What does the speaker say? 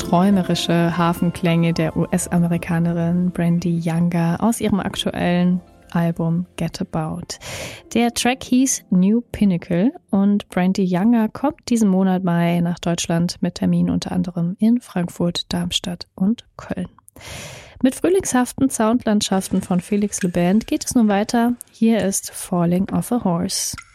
träumerische Hafenklänge der US-Amerikanerin Brandy Younger aus ihrem aktuellen Album Get About. Der Track hieß New Pinnacle und Brandy Younger kommt diesen Monat Mai nach Deutschland mit Terminen unter anderem in Frankfurt, Darmstadt und Köln. Mit frühlingshaften Soundlandschaften von Felix Le Band geht es nun weiter. Hier ist Falling Off a Horse.